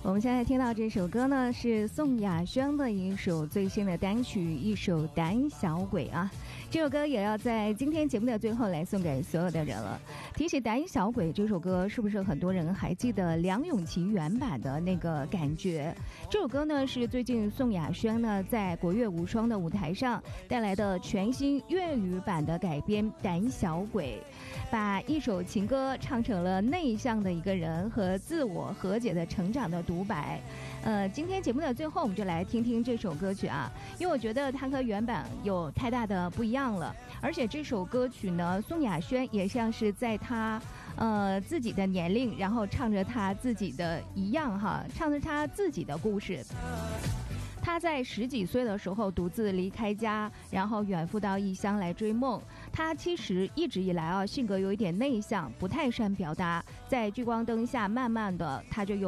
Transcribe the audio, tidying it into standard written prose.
我们现在听到这首歌呢，是宋亚轩的一首最新的单曲，一首《胆小鬼》啊。这首歌也要在今天节目的最后来送给所有的人了。提起《胆小鬼》这首歌，是不是很多人还记得梁咏琪原版的那个感觉？这首歌呢，是最近宋亚轩呢在国乐无双的舞台上带来的全新粤语版的改编《胆小鬼》，把一首情歌唱成了内向的一个人和自我和解的成长的独白。今天节目的最后，我们就来听听这首歌曲啊，因为我觉得它和原版有太大的不一样了，而且这首歌曲呢，宋亚轩也像是在他自己的年龄，然后唱着他自己的一样哈，唱着他自己的故事。他在10几岁的时候独自离开家，然后远赴到异乡来追梦。他其实一直以来性格有一点内向，不太善表达，在聚光灯下慢慢的他就有